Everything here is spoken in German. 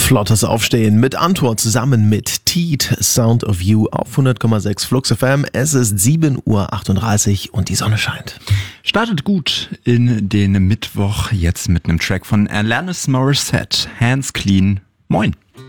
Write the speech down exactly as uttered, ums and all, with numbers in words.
Flottes Aufstehen mit Antor zusammen mit Teed, Sound of You auf hundert Komma sechs Flux F M. Es ist sieben Uhr achtunddreißig und die Sonne scheint. Startet gut in den Mittwoch, jetzt mit einem Track von Alanis Morissette, Hands Clean. Moin.